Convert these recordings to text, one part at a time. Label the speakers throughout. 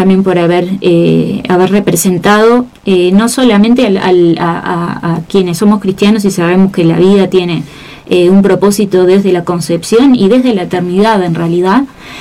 Speaker 1: también por haber representado no solamente a quienes somos cristianos y sabemos que la vida tiene un propósito desde la concepción y desde la eternidad en realidad,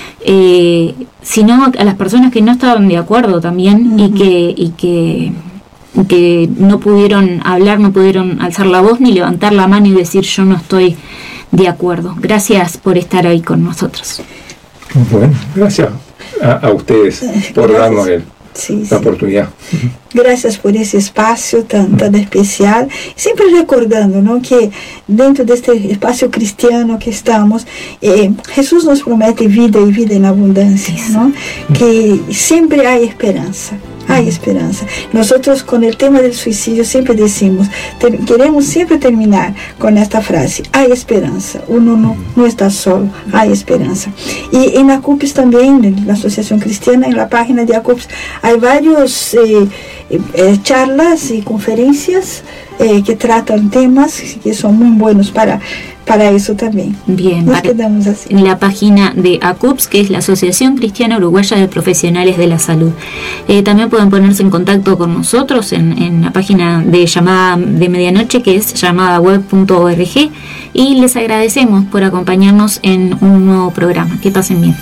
Speaker 1: sino a las personas que no estaban de acuerdo también y que no pudieron hablar, no pudieron alzar la voz ni levantar la mano y decir yo no estoy de acuerdo. Gracias por estar ahí con nosotros.
Speaker 2: Bueno, gracias a ustedes por darnos la oportunidad.
Speaker 3: Gracias por esse espaço tan especial, sempre recordando, ¿no?, que dentro deste espaço cristiano que estamos, Jesús nos promete vida y vida en abundancia, ¿no?, que siempre hay esperanza. Hay esperanza. Nosotros con el tema del suicidio siempre decimos, queremos siempre terminar con esta frase, hay esperanza, uno no está solo, hay esperanza. Y en ACUPS también, en la Asociación Cristiana, en la página de ACUPS, hay varios charlas y conferencias que tratan temas que son muy buenos para eso también.
Speaker 1: Bien,
Speaker 3: nos quedamos así.
Speaker 1: En la página de ACUPS, que es la Asociación Cristiana Uruguaya de Profesionales de la Salud. También pueden ponerse en contacto con nosotros en la página de llamada de medianoche, que es llamadaweb.org, y les agradecemos por acompañarnos en un nuevo programa. Que pasen bien.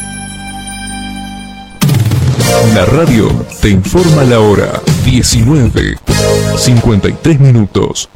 Speaker 4: La radio te informa la hora 19:53.